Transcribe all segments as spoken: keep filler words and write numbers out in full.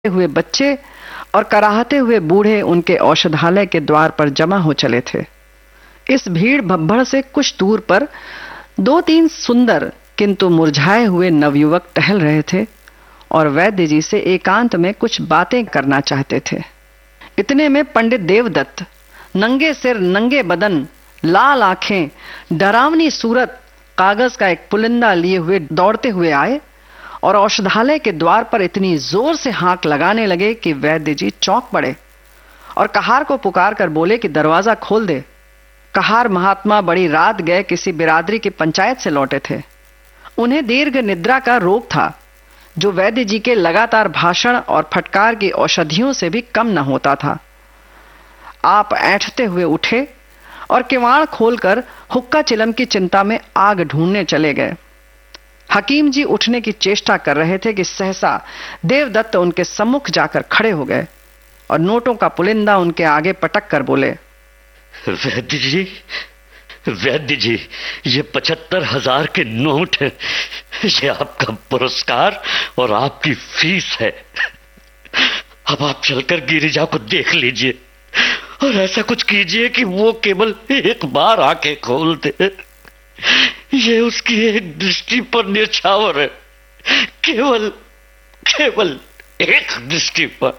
हुए बच्चे और कराहते हुए बूढ़े उनके औषधालय के द्वार पर जमा हो चले थे। इस भीड़ भब्बड़ से कुछ दूर पर दो तीन सुंदर किंतु मुरझाए हुए नवयुवक टहल रहे थे और वैद्य जी से एकांत में कुछ बातें करना चाहते थे। इतने में पंडित देवदत्त नंगे सिर, नंगे बदन, लाल आंखें, डरावनी सूरत, कागज का एक पुलिंदा लिए हुए दौड़ते हुए आए और औषधालय के द्वार पर इतनी जोर से हाक लगाने लगे कि वैद्य जी चौंक पड़े और कहार को पुकार कर बोले कि दरवाजा खोल दे। कहार महात्मा बड़ी रात गए किसी बिरादरी की पंचायत से लौटे थे। उन्हें दीर्घ निद्रा का रोग था जो वैद्य जी के लगातार भाषण और फटकार की औषधियों से भी कम न होता था। आप ऐंठते हुए उठे और किवाड़ खोलकर हुक्का चिलम की चिंता में आग ढूंढने चले गए। हकीम जी उठने की चेष्टा कर रहे थे कि सहसा देवदत्त उनके सम्मुख जाकर खड़े हो गए और नोटों का पुलिंदा उनके आगे पटक कर बोले, वैद्य जी, वैद्य जी, ये पचहत्तर हजार के नोट है। ये आपका पुरस्कार और आपकी फीस है। अब आप चलकर गिरिजा को देख लीजिए और ऐसा कुछ कीजिए कि वो केवल एक बार आंखें खोल दे। ये उसकी एक दृष्टि पर न्यौछावर है, केवल केवल एक दृष्टि पर।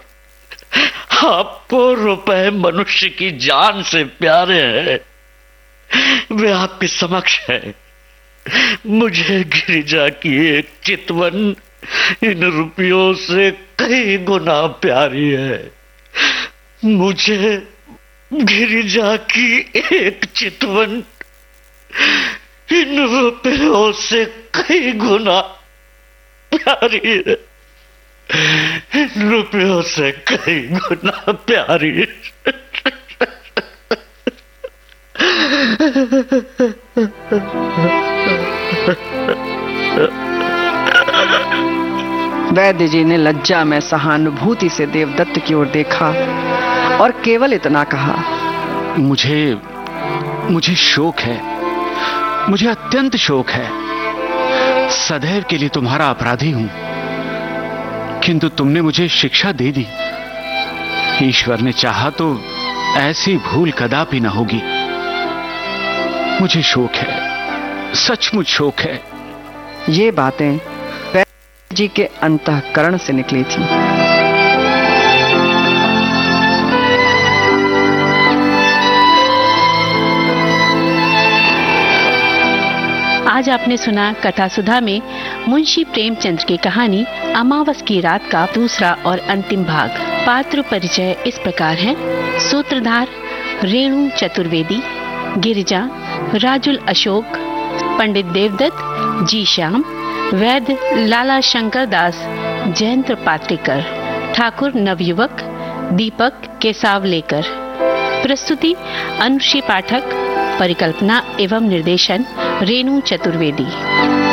आपको रुपए मनुष्य की जान से प्यारे हैं। वे आपके समक्ष है। मुझे गिरिजा की एक चितवन इन रुपयों से कई गुना प्यारी है। मुझे गिरिजा की एक चितवन इन रुपयों से कई गुना प्यारी है। इन रुपयों से कई गुना प्यारी है। वैद्य जी ने लज्जा में सहानुभूति से देवदत्त की ओर देखा और केवल इतना कहा, मुझे मुझे शोक है, मुझे अत्यंत शोक है। सदैव के लिए तुम्हारा अपराधी हूं, किंतु तुमने मुझे शिक्षा दे दी। ईश्वर ने चाहा तो ऐसी भूल कदापि न होगी। मुझे शोक है, सचमुच शोक है। ये बातें वैद्य जी के अंतःकरण से निकली थी। आज आपने सुना कथा सुधा में मुंशी प्रेमचंद की कहानी अमावस की रात का दूसरा और अंतिम भाग। पात्र परिचय इस प्रकार है। सूत्रधार रेणु चतुर्वेदी, गिरिजा राजुल अशोक, पंडित देवदत्त जी श्याम, वैद्य लाला शंकर दास जयंत पात्रिकर, ठाकुर नवयुवक दीपक केसावलेकर। प्रस्तुति अनुश्री पाठक, परिकल्पना एवं निर्देशन रेणु चतुर्वेदी।